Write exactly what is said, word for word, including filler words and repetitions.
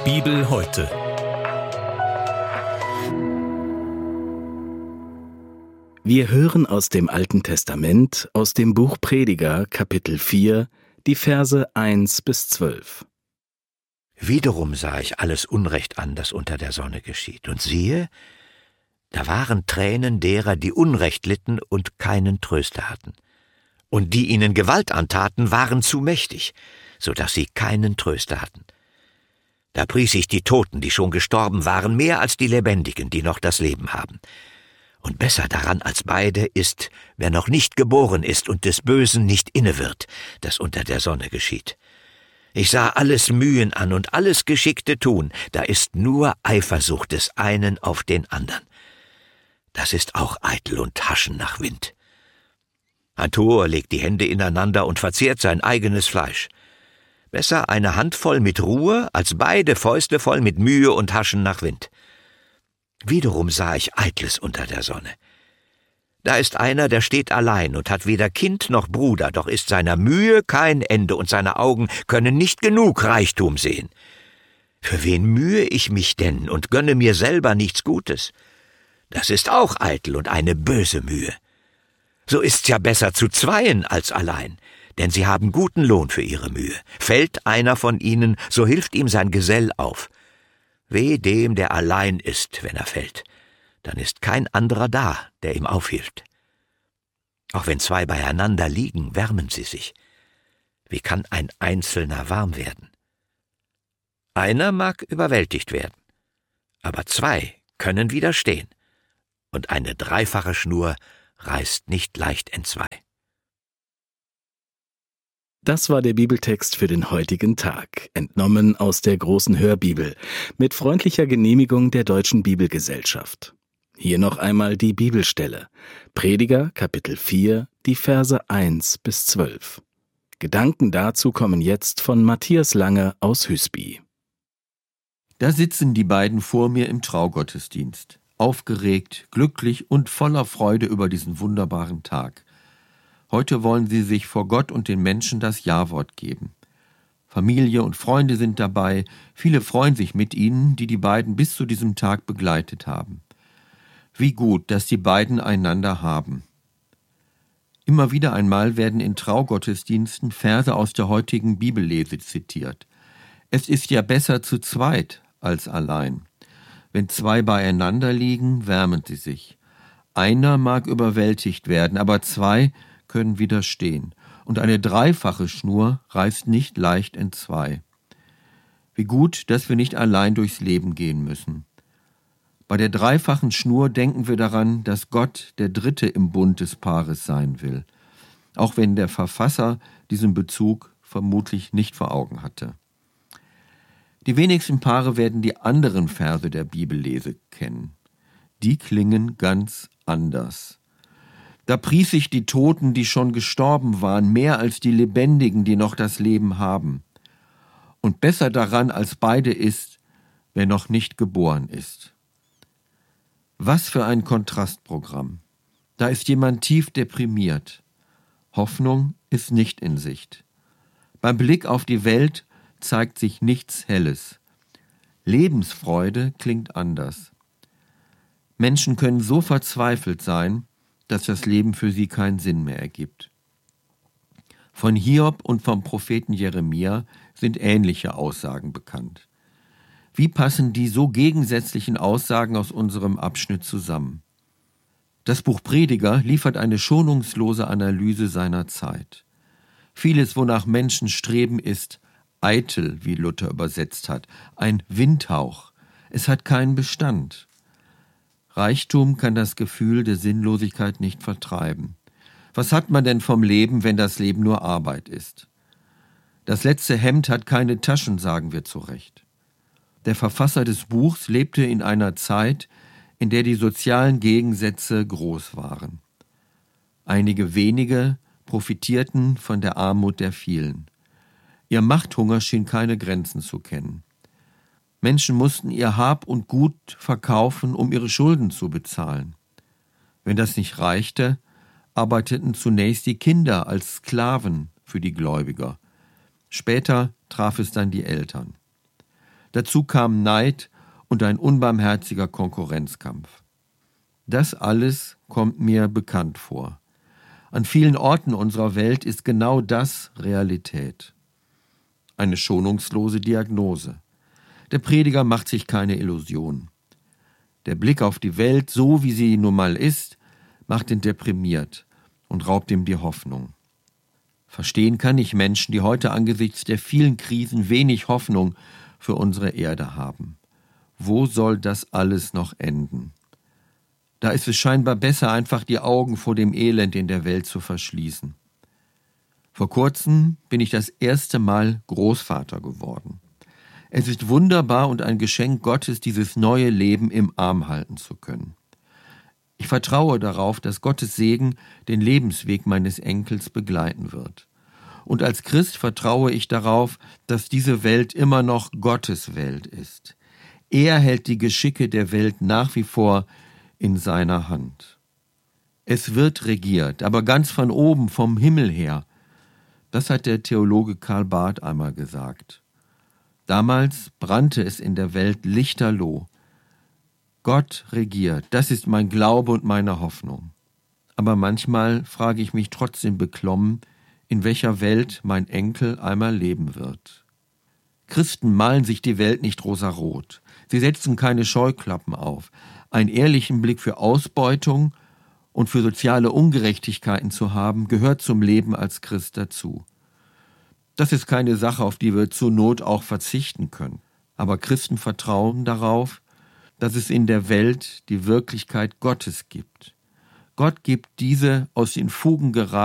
Bibel heute. Wir hören aus dem Alten Testament, aus dem Buch Prediger, Kapitel vier, die Verse eins bis zwölf. Wiederum sah ich alles Unrecht an, das unter der Sonne geschieht. Und siehe, da waren Tränen derer, die Unrecht litten und keinen Tröster hatten. Und die ihnen Gewalt antaten, waren zu mächtig, so dass sie keinen Tröster hatten. Da pries ich die Toten, die schon gestorben waren, mehr als die Lebendigen, die noch das Leben haben. Und besser daran als beide ist, wer noch nicht geboren ist und des Bösen nicht inne wird, das unter der Sonne geschieht. Ich sah alles Mühen an und alles geschickte Tun, da ist nur Eifersucht des einen auf den andern. Das ist auch eitel und Haschen nach Wind. Ein Tor legt die Hände ineinander und verzehrt sein eigenes Fleisch. Besser eine Handvoll mit Ruhe, als beide Fäuste voll mit Mühe und Haschen nach Wind. Wiederum sah ich Eitles unter der Sonne. Da ist einer, der steht allein und hat weder Kind noch Bruder, doch ist seiner Mühe kein Ende und seine Augen können nicht genug Reichtum sehen. Für wen mühe ich mich denn und gönne mir selber nichts Gutes? Das ist auch eitel und eine böse Mühe. So ist's ja besser zu zweien als allein, denn sie haben guten Lohn für ihre Mühe. Fällt einer von ihnen, so hilft ihm sein Gesell auf. Weh dem, der allein ist, wenn er fällt, dann ist kein anderer da, der ihm aufhilft. Auch wenn zwei beieinander liegen, wärmen sie sich. Wie kann ein Einzelner warm werden? Einer mag überwältigt werden, aber zwei können widerstehen, und eine dreifache Schnur reißt nicht leicht entzwei. Das war der Bibeltext für den heutigen Tag, entnommen aus der großen Hörbibel, mit freundlicher Genehmigung der Deutschen Bibelgesellschaft. Hier noch einmal die Bibelstelle. Prediger, Kapitel vier, die Verse eins bis zwölf. Gedanken dazu kommen jetzt von Matthias Lange aus Hüsby. Da sitzen die beiden vor mir im Traugottesdienst, aufgeregt, glücklich und voller Freude über diesen wunderbaren Tag. Heute wollen sie sich vor Gott und den Menschen das Ja-Wort geben. Familie und Freunde sind dabei, viele freuen sich mit ihnen, die die beiden bis zu diesem Tag begleitet haben. Wie gut, dass die beiden einander haben. Immer wieder einmal werden in Traugottesdiensten Verse aus der heutigen Bibellese zitiert. Es ist ja besser zu zweit als allein. Wenn zwei beieinander liegen, wärmen sie sich. Einer mag überwältigt werden, aber zwei können widerstehen. Und eine dreifache Schnur reißt nicht leicht entzwei. Wie gut, dass wir nicht allein durchs Leben gehen müssen. Bei der dreifachen Schnur denken wir daran, dass Gott der Dritte im Bund des Paares sein will, auch wenn der Verfasser diesen Bezug vermutlich nicht vor Augen hatte. Die wenigsten Paare werden die anderen Verse der Bibellese kennen. Die klingen ganz anders. Da pries ich die Toten, die schon gestorben waren, mehr als die Lebendigen, die noch das Leben haben. Und besser daran als beide ist, wer noch nicht geboren ist. Was für ein Kontrastprogramm. Da ist jemand tief deprimiert. Hoffnung ist nicht in Sicht. Beim Blick auf die Welt zeigt sich nichts Helles. Lebensfreude klingt anders. Menschen können so verzweifelt sein, dass das Leben für sie keinen Sinn mehr ergibt. Von Hiob und vom Propheten Jeremia sind ähnliche Aussagen bekannt. Wie passen die so gegensätzlichen Aussagen aus unserem Abschnitt zusammen? Das Buch Prediger liefert eine schonungslose Analyse seiner Zeit. Vieles, wonach Menschen streben, ist eitel, wie Luther übersetzt hat, ein Windhauch. Es hat keinen Bestand. Reichtum kann das Gefühl der Sinnlosigkeit nicht vertreiben. Was hat man denn vom Leben, wenn das Leben nur Arbeit ist? Das letzte Hemd hat keine Taschen, sagen wir zu Recht. Der Verfasser des Buchs lebte in einer Zeit, in der die sozialen Gegensätze groß waren. Einige wenige profitierten von der Armut der vielen. Ihr Machthunger schien keine Grenzen zu kennen. Menschen mussten ihr Hab und Gut verkaufen, um ihre Schulden zu bezahlen. Wenn das nicht reichte, arbeiteten zunächst die Kinder als Sklaven für die Gläubiger. Später traf es dann die Eltern. Dazu kam Neid und ein unbarmherziger Konkurrenzkampf. Das alles kommt mir bekannt vor. An vielen Orten unserer Welt ist genau das Realität. Eine schonungslose Diagnose. Der Prediger macht sich keine Illusionen. Der Blick auf die Welt, so wie sie nun mal ist, macht ihn deprimiert und raubt ihm die Hoffnung. Verstehen kann ich Menschen, die heute angesichts der vielen Krisen wenig Hoffnung für unsere Erde haben. Wo soll das alles noch enden? Da ist es scheinbar besser, einfach die Augen vor dem Elend in der Welt zu verschließen. Vor kurzem bin ich das erste Mal Großvater geworden. Es ist wunderbar und ein Geschenk Gottes, dieses neue Leben im Arm halten zu können. Ich vertraue darauf, dass Gottes Segen den Lebensweg meines Enkels begleiten wird. Und als Christ vertraue ich darauf, dass diese Welt immer noch Gottes Welt ist. Er hält die Geschicke der Welt nach wie vor in seiner Hand. Es wird regiert, aber ganz von oben, vom Himmel her. Das hat der Theologe Karl Barth einmal gesagt. Damals brannte es in der Welt lichterloh. Gott regiert, das ist mein Glaube und meine Hoffnung. Aber manchmal frage ich mich trotzdem beklommen, in welcher Welt mein Enkel einmal leben wird. Christen malen sich die Welt nicht rosarot. Sie setzen keine Scheuklappen auf. Einen ehrlichen Blick für Ausbeutung und für soziale Ungerechtigkeiten zu haben, gehört zum Leben als Christ dazu. Das ist keine Sache, auf die wir zur Not auch verzichten können. Aber Christen vertrauen darauf, dass es in der Welt die Wirklichkeit Gottes gibt. Gott gibt diese aus den Fugen geratenen